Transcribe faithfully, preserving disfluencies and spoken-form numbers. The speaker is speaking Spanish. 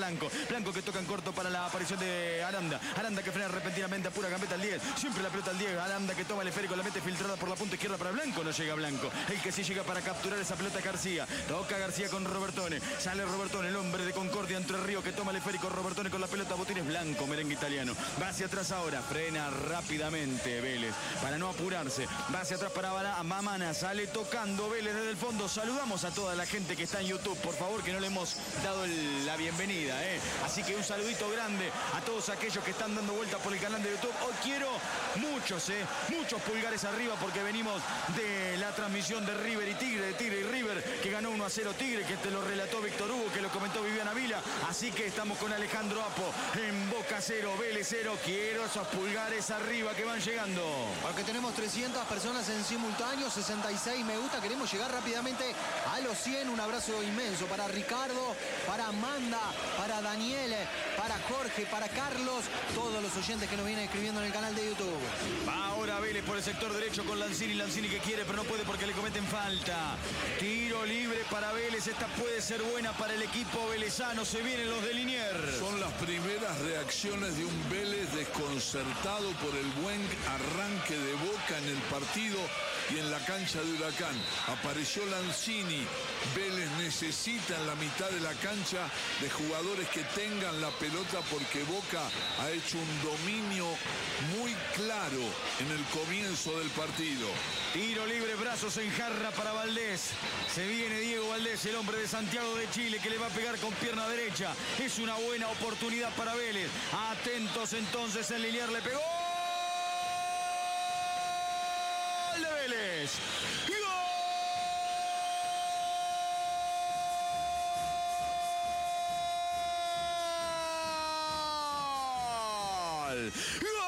Blanco. Blanco que toca en corto para la aparición de Aranda. Aranda que frena repentinamente, apura gambeta al diez. Siempre la pelota al diez. Aranda que toma el esférico, la mete filtrada por la punta izquierda para Blanco. No llega Blanco. El que sí llega para capturar esa pelota García. Toca García con Robertone. Sale Robertone, el hombre de Concordia Entre Ríos que toma el esférico. Robertone con la pelota. Botines Blanco, merengue italiano. Va hacia atrás ahora. Frena rápidamente Vélez para no apurarse. Va hacia atrás para Mamana. Sale tocando Vélez desde el fondo. Saludamos a toda la gente que está en YouTube. Por favor, que no le hemos dado el, la bienvenida. ¿eh? Así que un saludito grande a todos aquellos que están dando vueltas por el canal de YouTube. Hoy quiero muchos, ¿eh? muchos pulgares arriba porque venimos de la transmisión de River y Tigre, de Tigre y River, que ganó uno a cero Tigre, que te lo relató Víctor Hugo, que lo comentó Viviana Vila. Así que estamos con Alejandro Apo en Boca cero, Vélez cero. Quiero esos pulgares arriba que van llegando. Porque tenemos trescientas personas en simultáneo, sesenta y seis me gusta. Queremos llegar rápidamente a los cien. Un abrazo inmenso para Ricardo, para Amanda, para Daniel, para Jorge, para Carlos, todos los oyentes que nos vienen escribiendo en el canal de YouTube. Va ahora Vélez por el sector derecho con Lanzini. Lanzini que quiere, pero no puede porque le cometen falta. Tiro libre para Vélez. Esta puede ser buena para el equipo velezano. Se vienen los de Liniers. Son las primeras reacciones de un Vélez desconcertado por el buen arranque de Boca en el partido y en la cancha de Huracán. Apareció Lanzini. Vélez necesita en la mitad de la cancha de jugadores que tengan la pelota porque Boca ha hecho un dominio muy claro en el comienzo del partido. Tiro libre, brazos en jarra para Valdés. Se viene Diego Valdés, el hombre de Santiago de Chile, que le va a pegar con pierna derecha. Es una buena oportunidad para Vélez. Atentos entonces, en Liniers le pegó. ¡Gol de Vélez! ¡Gol! ¡Gol!